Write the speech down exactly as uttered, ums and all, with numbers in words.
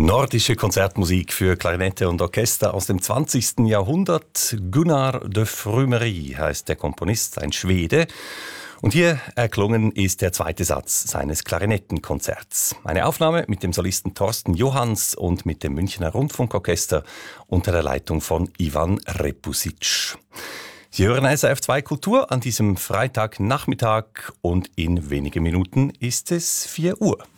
Nordische Konzertmusik für Klarinette und Orchester aus dem zwanzigsten Jahrhundert. Gunnar de Frumery heißt der Komponist, ein Schwede. Und hier erklungen ist der zweite Satz seines Klarinettenkonzerts. Eine Aufnahme mit dem Solisten Thorsten Johanns und mit dem Münchner Rundfunkorchester unter der Leitung von Ivan Repusic. Sie hören S R F zwei Kultur an diesem Freitagnachmittag und in wenigen Minuten ist es vier Uhr.